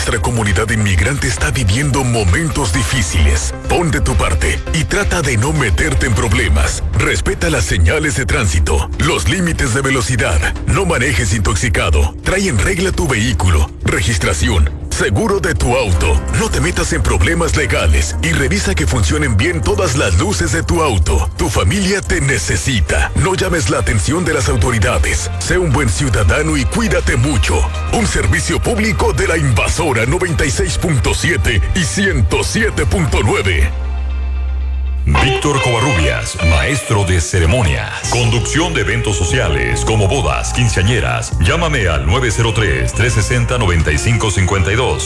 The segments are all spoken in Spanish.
Nuestra comunidad inmigrante está viviendo momentos difíciles. Pon de tu parte y trata de no meterte en problemas. Respeta las señales de tránsito, los límites de velocidad. No manejes intoxicado. Trae en regla tu vehículo, registración, seguro de tu auto. No te metas en problemas legales y revisa que funcionen bien todas las luces de tu auto. Tu familia te necesita. No llames la atención de las autoridades. Sé un buen ciudadano y cuídate mucho. Un servicio público de la Invasora 96.7 y 107.9. Víctor Covarrubias, maestro de ceremonias. Conducción de eventos sociales como bodas, quinceañeras. Llámame al 903-360-9552.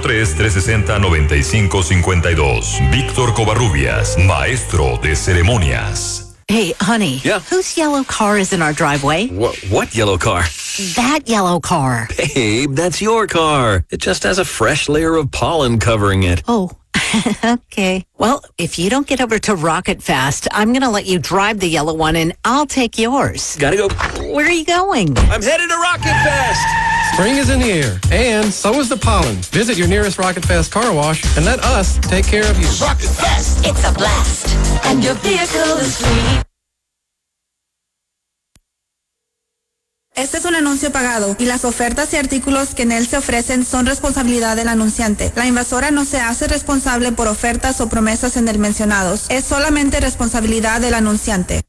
903-360-9552. Víctor Covarrubias, maestro de ceremonias. Hey, honey. Yeah? Whose yellow car is in our driveway? What yellow car? That yellow car. Babe, that's your car. It just has a fresh layer of pollen covering it. Oh, okay. Well, if you don't get over to Rocket Fast, I'm going to let you drive the yellow one and I'll take yours. Gotta go. Where are you going? I'm headed to Rocket Fest. Spring is in the air, and so is the pollen. Visit your nearest Rocket Fast car wash and let us take care of you. Rocket Fest, it's a blast, and your vehicle is free. Este es un anuncio pagado y las ofertas y artículos que en él se ofrecen son responsabilidad del anunciante. La Invasora no se hace responsable por ofertas o promesas en el mencionados. Es solamente responsabilidad del anunciante.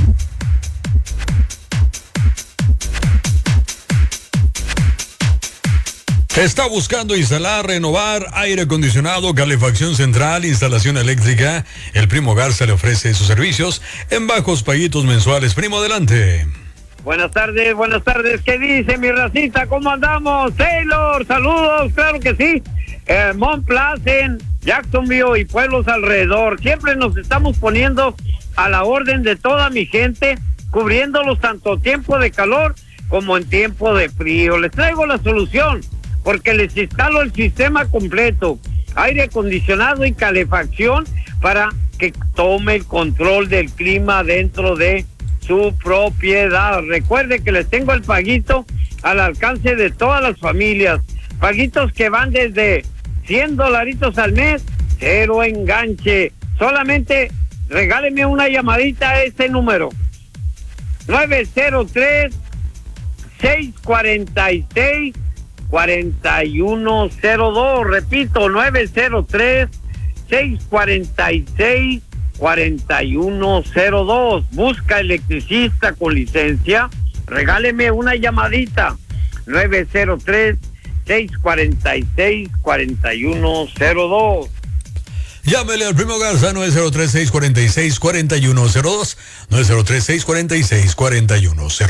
Está buscando instalar, renovar, aire acondicionado, calefacción central, instalación eléctrica. El Primo Garza le ofrece sus servicios en bajos paguitos mensuales. Primo, adelante. Buenas tardes. ¿Qué dice mi racita? ¿Cómo andamos? Taylor, saludos, claro que sí. Mont Pleasant, Jacksonville y pueblos alrededor. Siempre nos estamos poniendo a la orden de toda mi gente, cubriéndolos tanto tiempo de calor como en tiempo de frío. Les traigo la solución, porque les instalo el sistema completo, aire acondicionado y calefacción, para que tome el control del clima dentro de su propiedad. Recuerde que les tengo el paguito al alcance de todas las familias. Paguitos que van desde $100 al mes, cero enganche. Solamente regáleme una llamadita a este número. 903-646-4102. Repito, 903-646-4102. Busca electricista con licencia. Regáleme una llamadita. 903-646-4102. Llámele al Primo Garza, 903-646-4102. 903-646-4102.